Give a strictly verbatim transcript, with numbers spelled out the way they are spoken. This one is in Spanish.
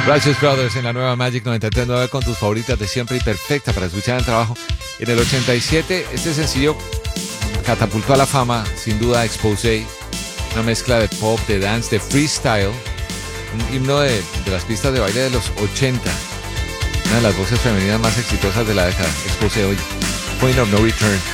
Righteous Brothers en la nueva Magic noventa y tres punto nueve con tus favoritas de siempre y perfecta para escuchar en el trabajo. En el ochenta y siete, este sencillo catapultó a la fama, sin duda, Exposé, una mezcla de pop, de dance, de freestyle, un himno de, de las pistas de baile de los ochenta, una de las voces femeninas más exitosas de la década. Exposé hoy, Point of No Return.